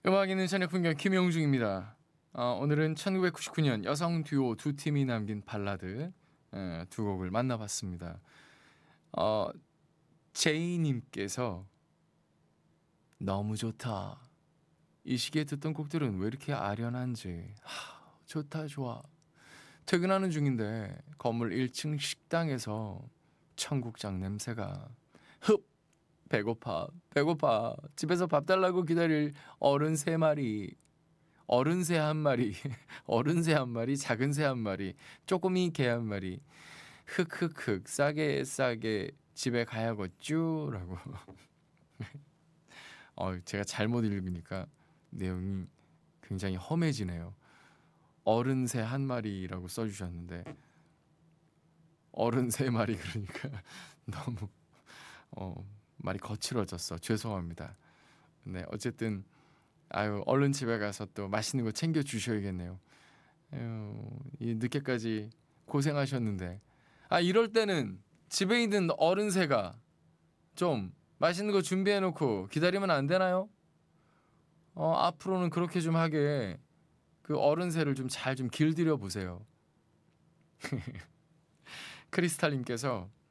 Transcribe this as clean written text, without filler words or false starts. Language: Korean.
음악 있는 저녁 풍경 김영중입니다. 오늘은 1999년 여성 듀오 두 팀이 남긴 발라드 두 곡을 만나봤습니다. 어, 제이님께서 너무 좋다. 이 시기에 듣던 곡들은 왜 이렇게 아련한지. 좋다 좋아. 퇴근하는 중인데 건물 1층 식당에서 청국장 냄새가 흡 배고파 배고파. 집에서 밥 달라고 기다릴 어른 세 마리, 어른 새 한 마리, 어른 새 한 마리, 작은 새 한 마리, 쪼꼬미 개 한 마리. 흑흑흑 싸게 싸게 집에 가야겠쥬라고. 제가 잘못 읽으니까 내용이 굉장히 험해지네요. 어른 새 한 마리라고 써주셨는데 어른 세 마리 그러니까 너무 어, 말이 거칠어졌어. 죄송합니다. 네, 어쨌든 얼른 집에 가서 또 맛있는 거 챙겨 주셔야겠네요. 이 늦게까지 고생하셨는데 이럴 때는 집에 있는 어른새가 좀 맛있는 거 준비해 놓고 기다리면 안 되나요? 앞으로는 그렇게 좀 하게 그 어른새를 좀 잘 좀 길들여 보세요. 크리스탈님께서